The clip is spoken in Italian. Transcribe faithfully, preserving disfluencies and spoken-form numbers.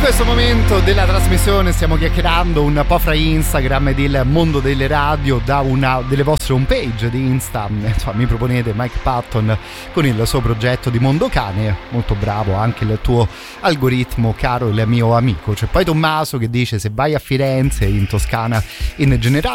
questo momento della trasmissione stiamo chiacchierando un po' fra Instagram e il mondo delle radio. Da una delle vostre homepage di Insta, insomma, mi proponete Mike Patton con il suo progetto di Mondo Cane, molto bravo anche il tuo algoritmo, caro il mio amico. C'è poi Tommaso che dice: se vai a Firenze, in Toscana in generale,